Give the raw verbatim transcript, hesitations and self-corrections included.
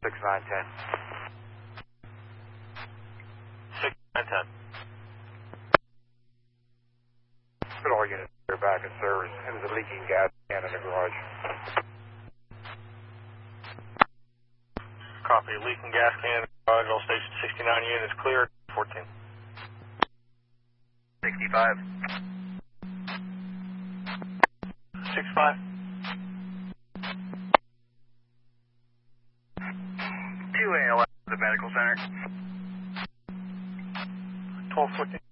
six nine ten. six nine ten. Put all units here back in service. And there's a leaking gas can in the garage. Copy. Leaking gas can in the garage. All station sixty-nine units clear. fourteen. sixty-five. six five. two A L F, the medical center. twelve fourteen.